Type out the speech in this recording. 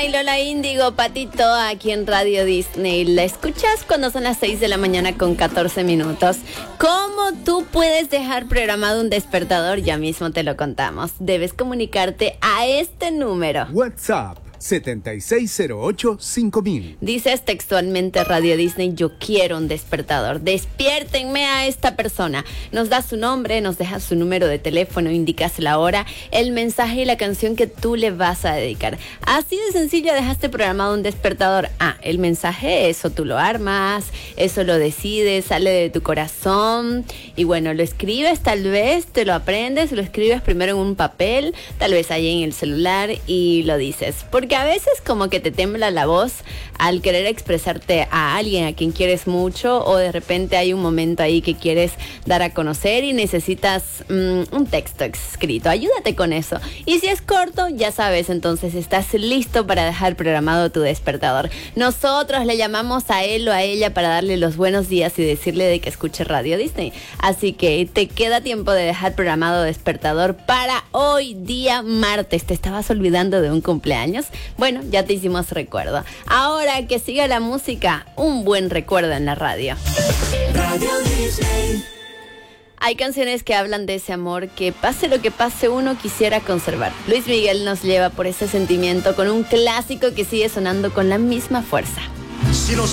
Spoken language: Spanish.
y Lola Índigo, Patito, aquí en Radio Disney. La escuchas cuando son las 6 de la mañana con 14 minutos. ¿Cómo tú puedes dejar programado un despertador? Ya mismo te lo contamos. Debes comunicarte a este número. WhatsApp 7608-5000. Dices textualmente Radio Disney, yo quiero un despertador. Despiértenme a esta persona. Nos das su nombre, nos dejas su número de teléfono, indicas la hora, el mensaje y la canción que tú le vas a dedicar. Así de sencillo dejaste programado un despertador. El mensaje, eso tú lo armas, eso lo decides, sale de tu corazón. Y bueno, lo escribes tal vez, te lo aprendes, lo escribes primero en un papel, tal vez ahí en el celular y lo dices. Porque a veces como que te tembla la voz al querer expresarte a alguien a quien quieres mucho, o de repente hay un momento ahí que quieres dar a conocer y necesitas un texto escrito. Ayúdate con eso. Y si es corto, ya sabes, entonces estás listo para dejar programado tu despertador. Nosotros le llamamos a él o a ella para darle los buenos días y decirle de que escuche Radio Disney. Así que te queda tiempo de dejar programado despertador para hoy día martes. ¿Te estabas olvidando de un cumpleaños? Bueno, ya te hicimos recuerdo. Ahora que siga la música, un buen recuerdo en la radio. Radio Disney. Hay canciones que hablan de ese amor que, pase lo que pase, uno quisiera conservar. Luis Miguel nos lleva por ese sentimiento con un clásico que sigue sonando con la misma fuerza. Si los